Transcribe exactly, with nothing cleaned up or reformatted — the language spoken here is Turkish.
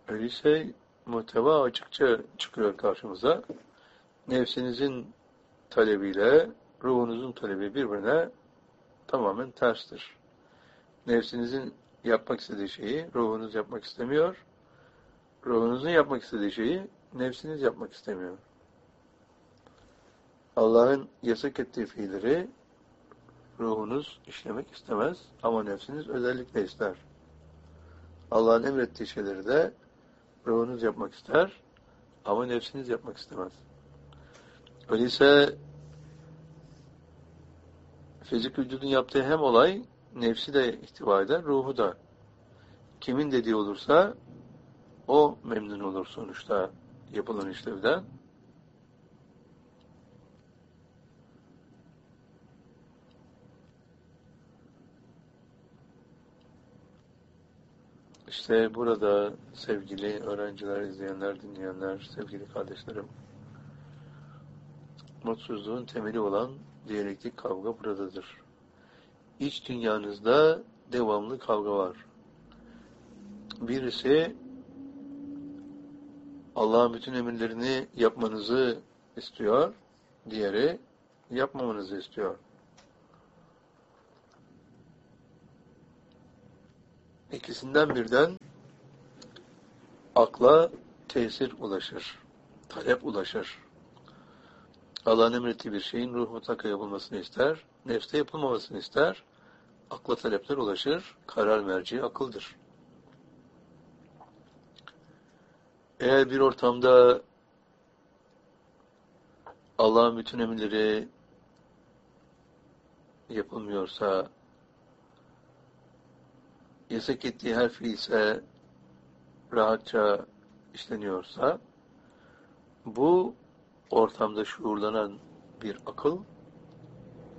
Öyleyse muhteva açıkça çıkıyor karşımıza. Nefsinizin talebiyle ruhunuzun talebi birbirine tamamen terstir. Nefsinizin yapmak istediği şeyi ruhunuz yapmak istemiyor. Ruhunuzun yapmak istediği şeyi nefsiniz yapmak istemiyor. Allah'ın yasak ettiği fiilleri ruhunuz işlemek istemez ama nefsiniz özellikle ister. Allah'ın emrettiği şeyleri de ruhunuz yapmak ister ama nefsiniz yapmak istemez. Öyleyse fizik vücudun yaptığı hem olay nefsi de ihtiva eder, ruhu da. Kimin dediği olursa o memnun olur sonuçta yapılan işlevden. İşte burada sevgili öğrenciler, izleyenler, dinleyenler, sevgili kardeşlerim, mutsuzluğun temeli olan diyalektik kavga buradadır. İç dünyanızda devamlı kavga var. Birisi Allah'ın bütün emirlerini yapmanızı istiyor, diğeri yapmamanızı istiyor. İkisinden birden akla tesir ulaşır, talep ulaşır. Allah'ın emrettiği bir şeyin ruh mutlaka yapılmasını ister, nefste yapılmamasını ister, akla talepler ulaşır, karar merci akıldır. Eğer bir ortamda Allah'ın bütün emirleri yapılmıyorsa, yasak ettiği her fiil ise rahatça işleniyorsa, bu ortamda şuurlanan bir akıl